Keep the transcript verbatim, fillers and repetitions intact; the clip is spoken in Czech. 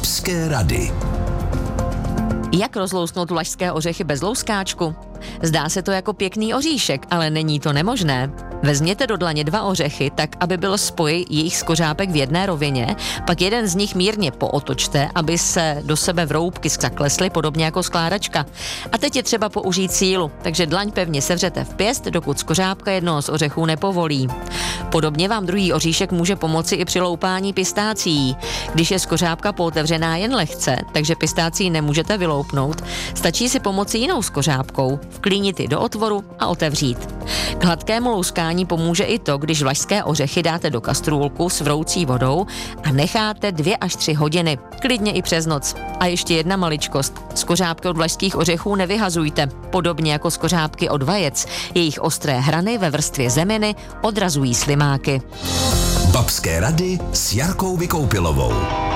Babské rady. Jak rozlousknout vlašské ořechy bez louskáčku? Zdá se to jako pěkný oříšek, ale není to nemožné. Vezměte do dlaně dva ořechy, tak aby byl spoj jejich skořápek v jedné rovině, pak jeden z nich mírně pootočte, aby se do sebe vroubky zaklesly, podobně jako skládačka. A teď je třeba použít sílu, takže dlaň pevně sevřete v pěst, dokud skořápka jednoho z ořechů nepovolí. Podobně vám druhý oříšek může pomoci i při loupání pistácií. Když je skořápka pootevřená jen lehce, takže pistácii nemůžete vyloupnout, stačí si pomoci jinou skořápkou, vklínit ji do otvoru a otevřít. K hladkému louskání pomůže i to, když vlašské ořechy dáte do kastrůlku s vroucí vodou a necháte dvě až tři hodiny, klidně i přes noc. A ještě jedna maličkost. Skořápky od vlašských ořechů nevyhazujte, podobně jako skořápky od vajec. Jejich ostré hrany ve vrstvě zeminy odrazují slimáky. Babské rady s Jarkou Vykoupilovou.